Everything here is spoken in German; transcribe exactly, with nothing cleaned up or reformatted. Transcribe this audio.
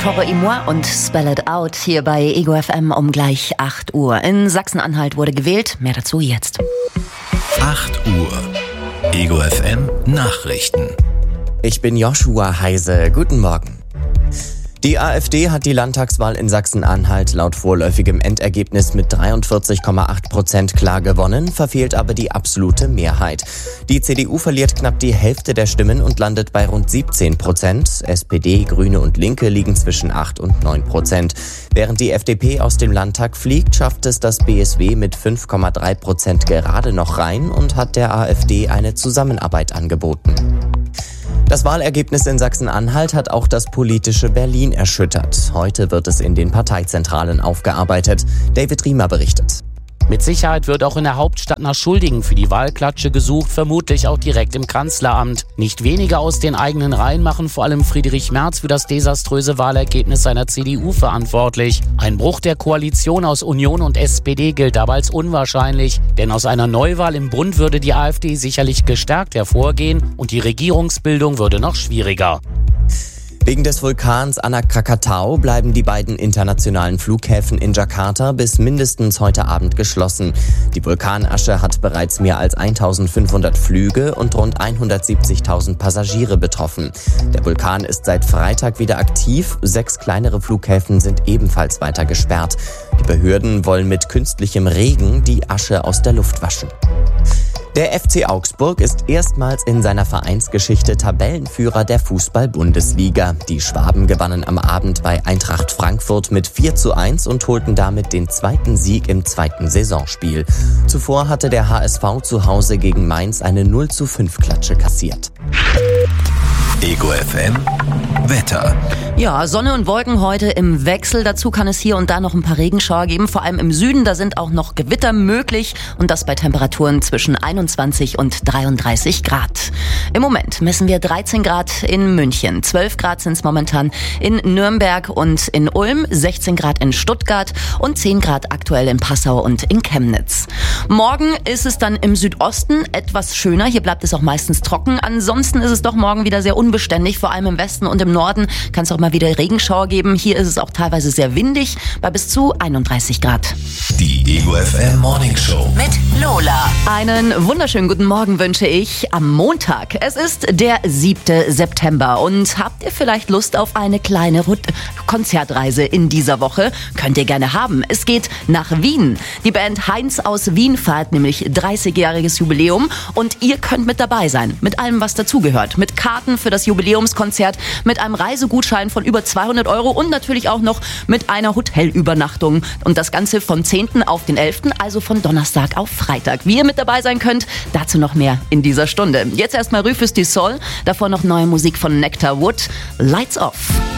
Entendez-moi und Spell It Out hier bei Ego F M um gleich acht Uhr. In Sachsen-Anhalt wurde gewählt. Mehr dazu jetzt. acht Uhr. Ego F M Nachrichten. Ich bin Joshua Heise. Guten Morgen. Die AfD hat die Landtagswahl in Sachsen-Anhalt laut vorläufigem Endergebnis mit dreiundvierzig Komma acht Prozent klar gewonnen, verfehlt aber die absolute Mehrheit. Die C D U verliert knapp die Hälfte der Stimmen und landet bei rund siebzehn Prozent. S P D, Grüne und Linke liegen zwischen acht und neun Prozent. Während die F D P aus dem Landtag fliegt, schafft es das B S W mit fünf Komma drei Prozent gerade noch rein und hat der AfD eine Zusammenarbeit angeboten. Das Wahlergebnis in Sachsen-Anhalt hat auch das politische Berlin erschüttert. Heute wird es in den Parteizentralen aufgearbeitet. David Riemer berichtet. Mit Sicherheit wird auch in der Hauptstadt nach Schuldigen für die Wahlklatsche gesucht, vermutlich auch direkt im Kanzleramt. Nicht wenige aus den eigenen Reihen machen vor allem Friedrich Merz für das desaströse Wahlergebnis seiner C D U verantwortlich. Ein Bruch der Koalition aus Union und S P D gilt dabei als unwahrscheinlich, denn aus einer Neuwahl im Bund würde die AfD sicherlich gestärkt hervorgehen und die Regierungsbildung würde noch schwieriger. Wegen des Vulkans Anak Krakatau bleiben die beiden internationalen Flughäfen in Jakarta bis mindestens heute Abend geschlossen. Die Vulkanasche hat bereits mehr als eintausendfünfhundert Flüge und rund hundertsiebzigtausend Passagiere betroffen. Der Vulkan ist seit Freitag wieder aktiv. Sechs kleinere Flughäfen sind ebenfalls weiter gesperrt. Die Behörden wollen mit künstlichem Regen die Asche aus der Luft waschen. Der F C Augsburg ist erstmals in seiner Vereinsgeschichte Tabellenführer der Fußball-Bundesliga. Die Schwaben gewannen am Abend bei Eintracht Frankfurt mit vier zu eins und holten damit den zweiten Sieg im zweiten Saisonspiel. Zuvor hatte der H S V zu Hause gegen Mainz eine null zu fünf Klatsche kassiert. Ego F M Wetter. Ja, Sonne und Wolken heute im Wechsel. Dazu kann es hier und da noch ein paar Regenschauer geben. Vor allem im Süden, da sind auch noch Gewitter möglich. Und das bei Temperaturen zwischen einundzwanzig und dreiunddreißig Grad. Im Moment messen wir dreizehn Grad in München. zwölf Grad sind es momentan in Nürnberg und in Ulm. sechzehn Grad in Stuttgart und zehn Grad aktuell in Passau und in Chemnitz. Morgen ist es dann im Südosten etwas schöner. Hier bleibt es auch meistens trocken. Ansonsten ist es doch morgen wieder sehr unbeständig. Vor allem im Westen und im Norden kann es auch mal wieder Regenschauer geben. Hier ist es auch teilweise sehr windig bei bis zu einunddreißig Grad. Die Ego F M Morning Show mit Lola. Einen wunderschönen guten Morgen wünsche ich am Montag. Es ist der siebte September und habt ihr vielleicht Lust auf eine kleine Konzertreise in dieser Woche? Könnt ihr gerne haben. Es geht nach Wien. Die Band Heinz aus Wien feiert nämlich dreißigjähriges Jubiläum und ihr könnt mit dabei sein. Mit allem, was dazugehört. Mit Karten für das Jubiläumskonzert, mit einem Reisegutschein von über zweihundert Euro und natürlich auch noch mit einer Hotelübernachtung. Und das Ganze vom zehnten auf den elften, also von Donnerstag auf Freitag. Wie ihr mit dabei sein könnt, dazu noch mehr in dieser Stunde. Jetzt erstmal Rufus du Sol, davor noch neue Musik von Nectar Wood, Lights Off.